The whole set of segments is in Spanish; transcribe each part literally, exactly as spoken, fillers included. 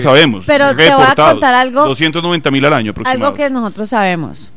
sabemos. Pero reportados, te voy a contar algo. doscientos noventa mil al año aproximadamente. Algo que nosotros sabemos.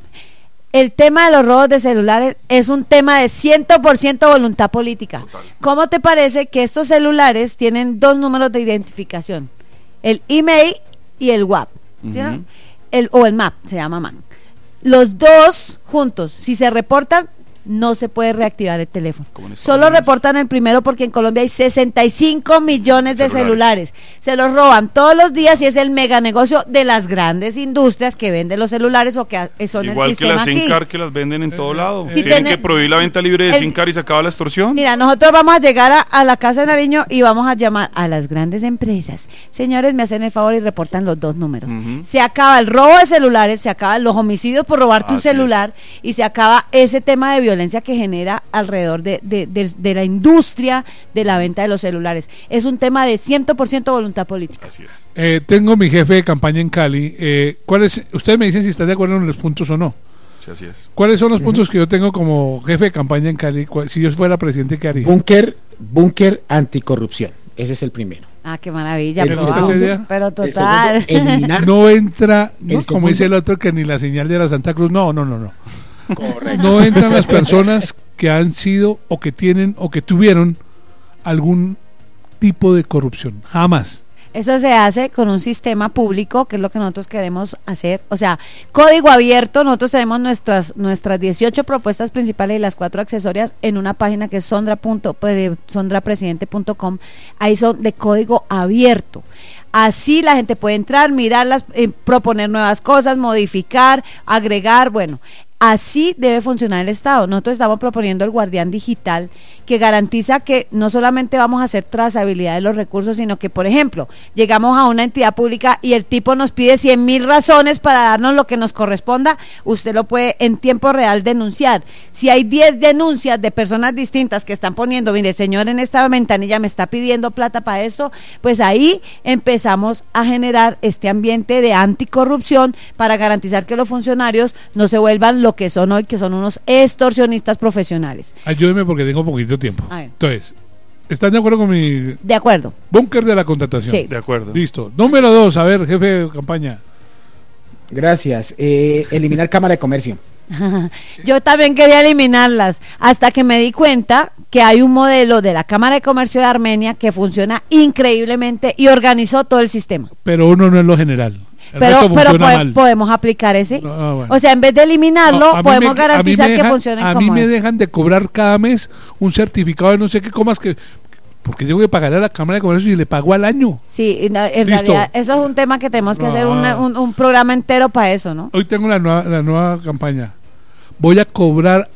El tema de los robos de celulares es un tema de cien por ciento voluntad política. Total. ¿Cómo te parece que estos celulares tienen dos números de identificación? El email y el W A P, ¿sí, Uh-huh. no? el, o el M A P, se llama M A P. Los dos juntos, si se reportan, no se puede reactivar el teléfono. Solo reportan el primero porque en Colombia hay sesenta y cinco millones de celulares. celulares. Se los roban todos los días y es el mega negocio de las grandes industrias que venden los celulares o que son igual el que sistema las aquí. SIM card que las venden en todo lado. Si Tienen tiene, que prohibir la venta libre de el, SIM card y se acaba la extorsión. Mira, nosotros vamos a llegar a, a la casa de Nariño y vamos a llamar a las grandes empresas. Señores, me hacen el favor y reportan los dos números. Uh-huh. Se acaba el robo de celulares, se acaban los homicidios por robarte un celular es. y se acaba ese tema de violencia que genera alrededor de, de, de, de la industria de la venta de los celulares. Es un tema de cien por ciento voluntad política. Así es. Eh, tengo mi jefe de campaña en Cali. Eh, ¿cuáles, ustedes me dicen si están de acuerdo en los puntos o no? Sí, así es. ¿Cuáles son los uh-huh. puntos que yo tengo como jefe de campaña en Cali? Si yo fuera presidente, ¿qué haría? Búnker, búnker anticorrupción. Ese es el primero. Ah, qué maravilla, pero, segundo, pero total. Segundo, eliminar no entra, no, como segundo. dice el otro, que ni la señal de la Santa Cruz. No, no, no, no. Correcto. No entran las personas que han sido o que tienen o que tuvieron algún tipo de corrupción. Jamás. Eso se hace con un sistema público, que es lo que nosotros queremos hacer. O sea, código abierto. Nosotros tenemos nuestras nuestras dieciocho propuestas principales y las cuatro accesorias en una página que es sondra punto presidente punto com. Ahí son de código abierto. Así la gente puede entrar, mirarlas, eh, proponer nuevas cosas, modificar, agregar, bueno. Así debe funcionar el Estado. Nosotros estamos proponiendo el guardián digital que garantiza que no solamente vamos a hacer trazabilidad de los recursos, sino que, por ejemplo, llegamos a una entidad pública y el tipo nos pide cien mil razones para darnos lo que nos corresponda, usted lo puede en tiempo real denunciar. Si hay diez denuncias de personas distintas que están poniendo, mire, el señor en esta ventanilla me está pidiendo plata para esto, pues ahí empezamos a generar este ambiente de anticorrupción para garantizar que los funcionarios no se vuelvan lo que son hoy, que son unos extorsionistas profesionales. Ayúdeme porque tengo poquito tiempo. Entonces, ¿están de acuerdo con mi...? De acuerdo. Búnker de la contratación. Sí. De acuerdo. Listo. Número dos, a ver, jefe de campaña. Gracias. Eh, eliminar Cámara de Comercio. Yo también quería eliminarlas, hasta que me di cuenta que hay un modelo de la Cámara de Comercio de Armenia que funciona increíblemente y organizó todo el sistema. Pero uno no es lo general. El pero pero po- podemos aplicar ese. No, ah, bueno. O sea, en vez de eliminarlo, no, podemos me, garantizar dejan, que funcione a como mí me es. dejan de cobrar cada mes un certificado de no sé qué comas que... Porque tengo que pagar a la Cámara de Comercio y le pago al año. Sí, en, en Listo. realidad eso es un tema que tenemos que No. hacer una, un, un programa entero para eso, ¿no? Hoy tengo la nueva, la nueva campaña. Voy a cobrar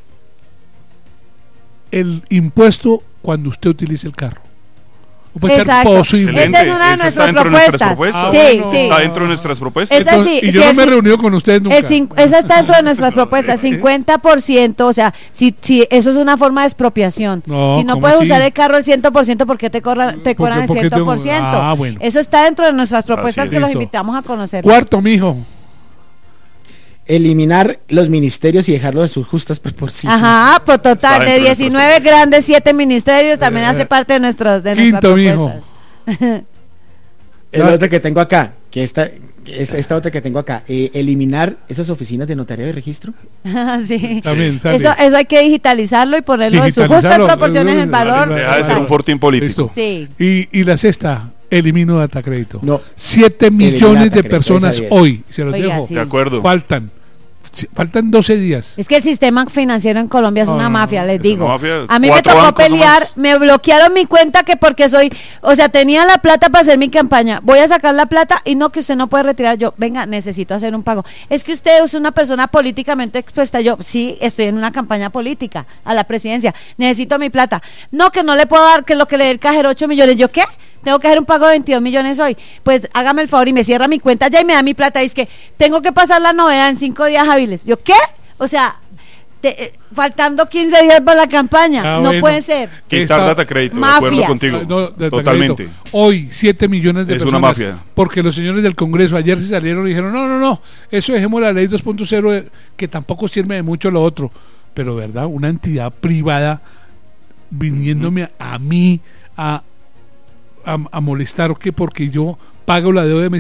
el impuesto cuando usted utilice el carro. Puede ser Exacto. posible. Esa es una de Eso nuestras está dentro de propuestas. nuestras propuestas. Ah, sí, bueno. sí. Está dentro de nuestras propuestas. Esa Entonces, sí, y yo sí, no el me he cin- reunido con ustedes nunca. El cinc- esa está dentro de nuestras propuestas, cincuenta por ciento, o sea, si, si eso es una forma de expropiación. No, si no ¿cómo puedes así? usar el carro el cien por ciento, ¿por qué te, corra, te cobran el ¿por qué cien tengo- por ciento? Ah, bueno. Eso está dentro de nuestras propuestas Así que es. los Listo. invitamos a conocer. Cuarto, mijo. Eliminar los ministerios y dejarlo de sus justas proporciones. Ajá, pues total, Está de dentro de diecinueve nuestras grandes, siete ministerios, también Eh, hace parte de, nuestros, de quinto, nuestras mijo. propuestas. El otro que tengo acá, que esta, esta, esta otra que tengo acá, eh, eliminar esas oficinas de notario de registro. Sí. También sale. Eso, eso hay que digitalizarlo y ponerlo en sus justas Digitalizarlo. proporciones en valor. Deja de ser un fortín político. Listo. Sí. Y, y la sexta, elimino data crédito. No. Siete Eliminar millones de Datacrédito, personas esa es. hoy, se los Oiga, dejo, sí. De acuerdo. faltan. Si- Faltan doce días. Es que el sistema financiero en Colombia es No, una no, mafia, no, les es digo. una mafia. A mí me Cuatro tocó bancos pelear, nomás. me bloquearon mi cuenta que porque soy, o sea, tenía la plata para hacer mi campaña. Voy a sacar la plata y no, que usted no puede retirar. Yo, venga, necesito hacer un pago. Es que usted es una persona políticamente expuesta. Yo, sí, estoy en una campaña política a la presidencia. Necesito mi plata. No, que no le puedo dar, que lo que le dé el cajero ocho millones. ¿Yo qué? Tengo que hacer un pago de veintidós millones hoy. Pues hágame el favor y me cierra mi cuenta ya y me da mi plata. Y es que tengo que pasar la novedad en cinco días hábiles. ¿Yo qué? O sea, te- eh, faltando quince días para la campaña. Ah, no bueno. puede ser. Quitar Esta- data crédito, de Mafias. acuerdo contigo. No, de Totalmente. Datacrédito. Hoy, siete millones de Es una personas. mafia. Porque los señores del Congreso ayer se salieron y dijeron, no, no, no, eso dejemos la ley dos punto cero, eh, que tampoco sirve de mucho lo otro. Pero, ¿verdad? Una entidad privada viniéndome a, a mí a, a, a molestar, ¿o qué? Porque yo pago la deuda de mis